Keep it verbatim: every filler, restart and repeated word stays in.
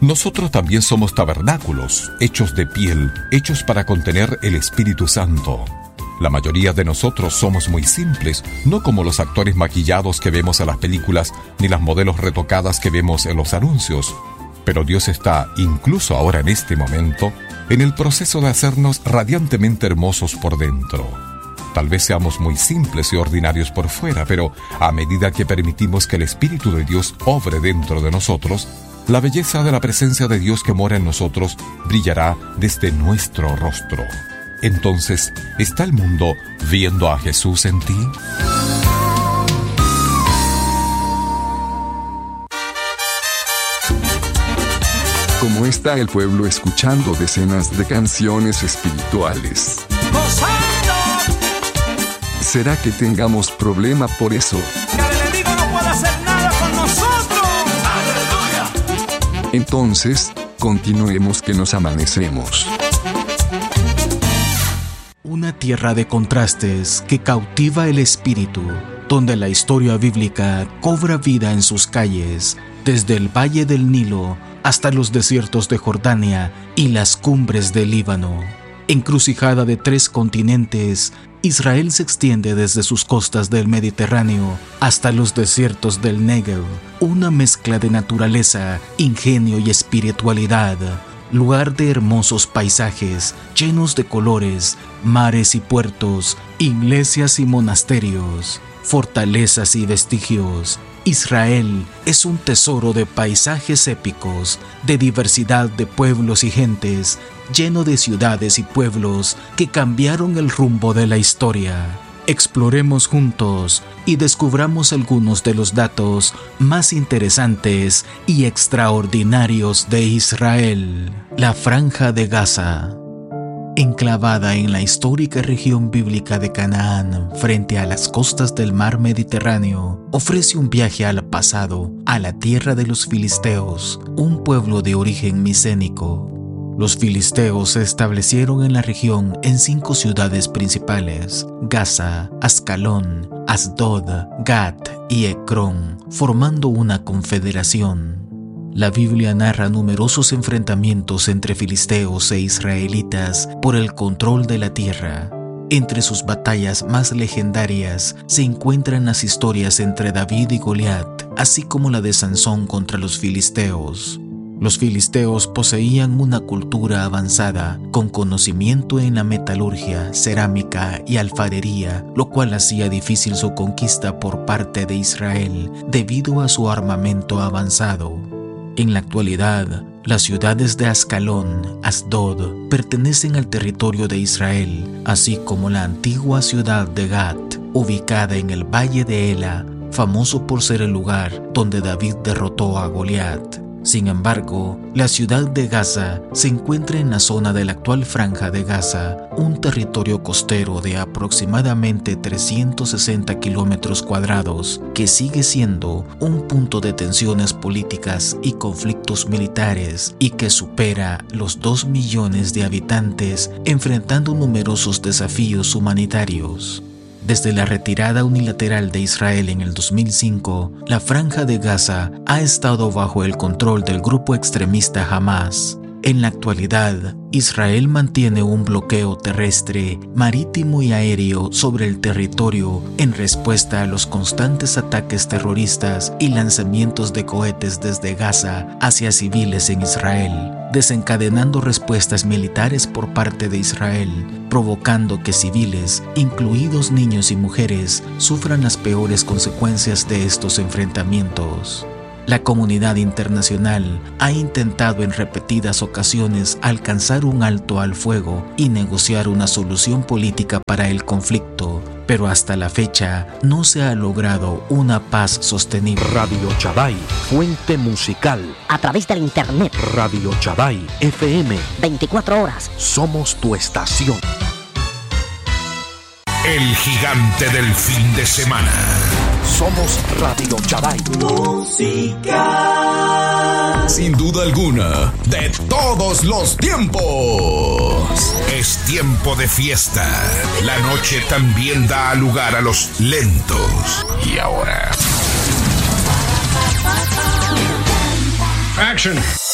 Nosotros también somos tabernáculos, hechos de piel, hechos para contener el Espíritu Santo. La mayoría de nosotros somos muy simples, no como los actores maquillados que vemos en las películas, ni las modelos retocadas que vemos en los anuncios. Pero Dios está, incluso ahora en este momento, en el proceso de hacernos radiantemente hermosos por dentro. Tal vez seamos muy simples y ordinarios por fuera, pero a medida que permitimos que el Espíritu de Dios obre dentro de nosotros, la belleza de la presencia de Dios que mora en nosotros brillará desde nuestro rostro. Entonces, ¿está el mundo viendo a Jesús en ti? ¿Cómo está el pueblo escuchando decenas de canciones espirituales? ¿Será que tengamos problema por eso? Que el enemigo no puede hacer nada con nosotros. ¡Aleluya! Entonces, continuemos que nos amanecemos. Una tierra de contrastes que cautiva el espíritu, donde la historia bíblica cobra vida en sus calles, desde el valle del Nilo hasta los desiertos de Jordania y las cumbres del Líbano. Encrucijada de tres continentes, Israel se extiende desde sus costas del Mediterráneo hasta los desiertos del Negev, una mezcla de naturaleza, ingenio y espiritualidad, lugar de hermosos paisajes llenos de colores, mares y puertos, iglesias y monasterios, fortalezas y vestigios. Israel es un tesoro de paisajes épicos, de diversidad de pueblos y gentes, lleno de ciudades y pueblos que cambiaron el rumbo de la historia. Exploremos juntos y descubramos algunos de los datos más interesantes y extraordinarios de Israel. La Franja de Gaza. Enclavada en la histórica región bíblica de Canaán, frente a las costas del mar Mediterráneo, ofrece un viaje al pasado, a la tierra de los filisteos, un pueblo de origen micénico. Los filisteos se establecieron en la región en cinco ciudades principales: Gaza, Ascalón, Asdod, Gat y Ecrón, formando una confederación. La Biblia narra numerosos enfrentamientos entre filisteos e israelitas por el control de la tierra. Entre sus batallas más legendarias se encuentran las historias entre David y Goliat, así como la de Sansón contra los filisteos. Los filisteos poseían una cultura avanzada, con conocimiento en la metalurgia, cerámica y alfarería, lo cual hacía difícil su conquista por parte de Israel debido a su armamento avanzado. En la actualidad, las ciudades de Ascalón, Asdod, pertenecen al territorio de Israel, así como la antigua ciudad de Gat, ubicada en el valle de Ela, famoso por ser el lugar donde David derrotó a Goliat. Sin embargo, la ciudad de Gaza se encuentra en la zona de la actual Franja de Gaza, un territorio costero de aproximadamente trescientos sesenta kilómetros cuadrados, que sigue siendo un punto de tensiones políticas y conflictos militares y que supera los dos millones de habitantes, enfrentando numerosos desafíos humanitarios. Desde la retirada unilateral de Israel en el dos mil cinco, la Franja de Gaza ha estado bajo el control del grupo extremista Hamás. En la actualidad, Israel mantiene un bloqueo terrestre, marítimo y aéreo sobre el territorio en respuesta a los constantes ataques terroristas y lanzamientos de cohetes desde Gaza hacia civiles en Israel, desencadenando respuestas militares por parte de Israel, provocando que civiles, incluidos niños y mujeres, sufran las peores consecuencias de estos enfrentamientos. La comunidad internacional ha intentado en repetidas ocasiones alcanzar un alto al fuego y negociar una solución política para el conflicto, pero hasta la fecha no se ha logrado una paz sostenible. Radio Shaddai, fuente musical. A través del internet. Radio Shaddai, F M. veinticuatro horas. Somos tu estación. El gigante del fin de semana. Somos Radio Shaddai. Música. Sin duda alguna, de todos los tiempos. Es tiempo de fiesta. La noche también da lugar a los lentos. Y ahora... Action.